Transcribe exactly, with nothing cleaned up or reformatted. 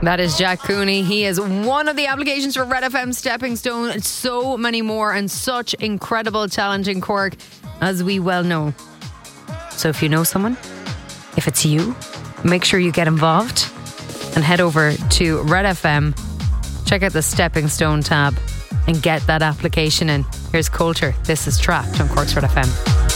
That is Jack Cooney. He is one of the applications for Red F M Stepping Stone. So many more and such incredible talent in Cork, as we well know. So if you know someone, if it's you, make sure you get involved and head over to Red F M, check out the Stepping Stone tab and get that application in. Here's Coulter. This is Trapped on Cork's Red F M.